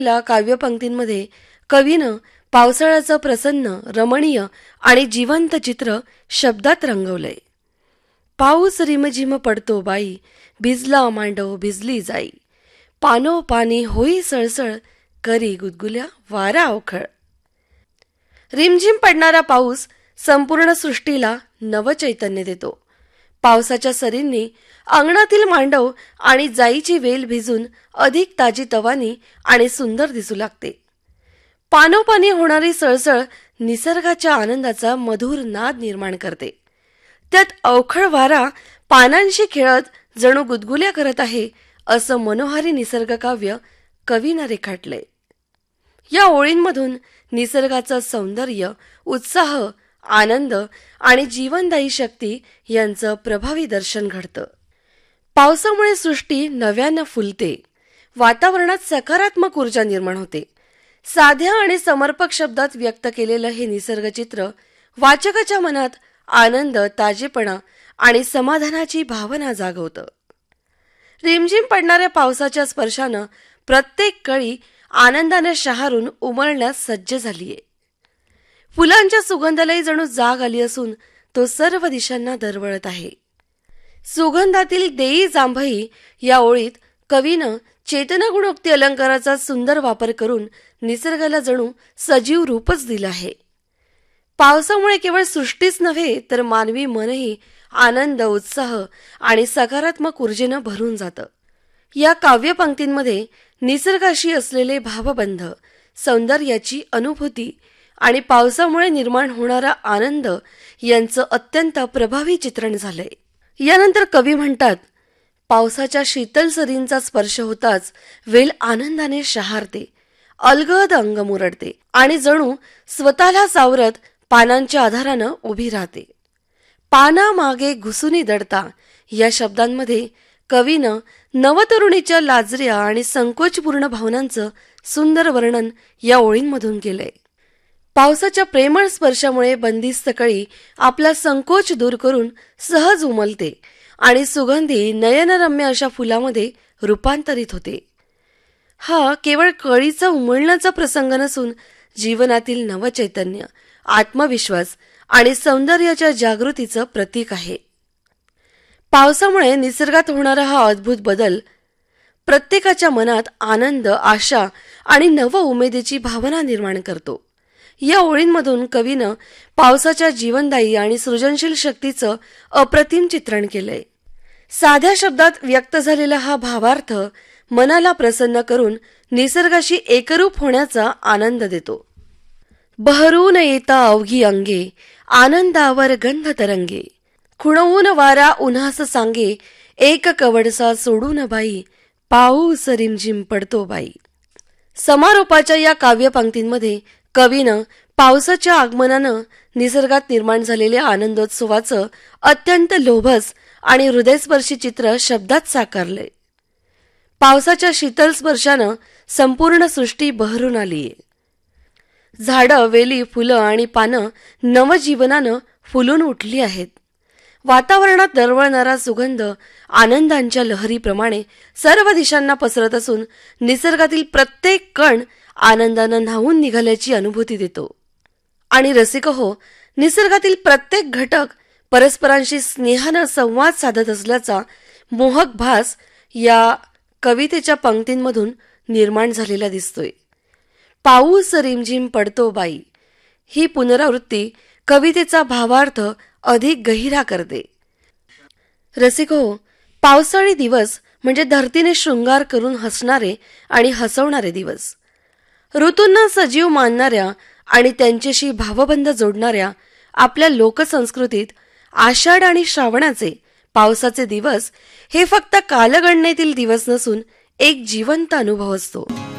या काव्यपंक्तींमध्ये कवीनं पावसाळ्याचं प्रसन्न, रमणीय आणि जिवंत चित्र शब्दात रंगवलंय. पाऊस रिमझिम पडतो बाई, भिजला मांडव भिजली जाई, पानो पानी होई सळसळ, करी गुदगुल्या वारा अवखळ. रिमझिम पडणारा पाऊस संपूर्ण सृष्टीला नवचैतन्य देतो. पावसाच्या सरींनी अंगणातील मांडव आणि जाईची वेल भिजून अधिक ताजीतवानी आणि सुंदर दिसू लागते. पानोपानी होणारी सळसळ निसर्गाच्या आनंदाचा मधुर नाद निर्माण करते. त्यात अवखळ वारा पानांशी खेळत जणू गुदगुल्या करत आहे असं मनोहारी निसर्गकाव्य कवीनं रेखाटलंय. या ओळींमधून निसर्गाचं सौंदर्य, उत्साह, आनंद आणि जीवनदायी शक्ती यांचं प्रभावी दर्शन घडतं. पावसामुळे सृष्टी नव्यानं फुलते, वातावरणात सकारात्मक ऊर्जा निर्माण होते. साध्या आणि समर्पक शब्दात व्यक्त केलेलं हे निसर्गचित्र वाचकाच्या मनात आनंद, ताजेपणा आणि समाधानाची भावना जागवतं. रिमझिम पडणाऱ्या पावसाच्या स्पर्शानं प्रत्येक कळी आनंदाने शहारून उमलण्यास सज्ज झालीये. फुलांच्या सुगंधालाही जणू जाग आली असून तो सर्व दिशांना दरवळत आहे. सुगंधातील देई जांभई या ओळीत कवीनं चेतनागुणोक्ती अलंकाराचा सुंदर वापर करून निसर्गाला जणू सजीव रूपच दिलं आहे. पावसामुळे केवळ सृष्टीच नव्हे तर मानवी मनही आनंद, उत्साह आणि सकारात्मक ऊर्जेनं भरून जातं. या काव्यपंक्तींमध्ये निसर्गाशी असलेले भावबंध, सौंदर्याची अनुभूती आणि पावसामुळे निर्माण होणारा आनंद यांचं अत्यंत प्रभावी चित्रण झालंय. यानंतर कवी म्हणतात, पावसाच्या शीतल सरींचा स्पर्श होताच वेल आनंदाने शहारते, अलगद अंग मुरडते आणि जणू स्वतःला सावरत पानांच्या आधारानं उभी राहते. पाना मागे घुसुनी दडता या शब्दांमध्ये कवीनं नवतरुणीच्या लाजऱ्या आणि संकोचपूर्ण भावनांचं सुंदर वर्णन या ओळींमधून केलंय. पावसाच्या प्रेमळ स्पर्शामुळे बंदिस्त कळी आपला संकोच दूर करून सहज उमलते आणि सुगंधी नयनरम्य अशा फुलामध्ये रूपांतरित होते. हा केवळ कळीचा उमलण्याचा प्रसंग नसून जीवनातील नवचैतन्य, आत्मविश्वास आणि सौंदर्याच्या जागृतीचं प्रतीक आहे. पावसामुळे निसर्गात होणारा हा अद्भुत बदल प्रत्येकाच्या मनात आनंद, आशा आणि नव उमेदीची भावना निर्माण करतो. या ओळींमधून कवीनं पावसाच्या जीवनदायी आणि सृजनशील शक्तीचं अप्रतिम चित्रण केलंय. साध्या शब्दात व्यक्त झालेला हा भावार्थ मनाला प्रसन्न करून निसर्गाशी एकरूप होण्याचा आनंद देतो. बहरून येता अवघी अंगे, आनंदावर गंध तरंगे, खुणवून वारा उन्हास सांगे, एक कवडसा सोडून बाई, पाऊस रिमझिम पडतो बाई. समारोपाच्या या काव्यपंक्तींमध्ये कवीनं पावसाच्या आगमनानं निसर्गात निर्माण झालेल्या आनंदोत्सवाचं अत्यंत लोभस आणि हृदयस्पर्शी चित्र शब्दात साकारलंय. पावसाच्या शीतल स्पर्शानं संपूर्ण सृष्टी बहरून आलीये. झाडं, वेली, फुलं आणि पानं नवजीवनानं फुलून उठली आहेत. वातावरणात दरवळणारा सुगंध आनंदांच्या लहरीप्रमाणे सर्व दिशांना पसरत असून निसर्गातील प्रत्येक कण आनंदानं न्हावून निघाल्याची अनुभूती देतो. आणि रसिक हो, निसर्गातील प्रत्येक घटक परस्परांशी स्नेहानं संवाद साधत असल्याचा मोहक भास या कवितेच्या पंक्तींमधून निर्माण झालेला दिसतोय. पाऊस रिमझिम पडतो बाई ही पुनरावृत्ती कवितेचा भावार्थ अधिक गहिरा करते. रसिक हो, पावसाळी दिवस म्हणजे धरतीने शृंगार करून हसणारे आणि हसवणारे दिवस. ऋतूंना सजीव मानणाऱ्या आणि त्यांच्याशी भावबंध जोडणाऱ्या आपल्या लोकसंस्कृतीत आषाढ आणि श्रावणाचे, पावसाचे दिवस हे फक्त कालगणनेतील दिवस नसून एक जिवंत अनुभव असतो.